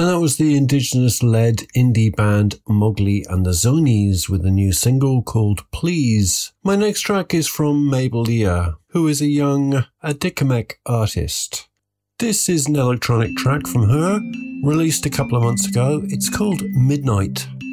And that was the Indigenous-led indie band Mowgli and the Zonies with a new single called Please. My next track is from Mabel Lear, who is a young Adikamek artist. This is an electronic track from her, released a couple of months ago. It's called Midnight.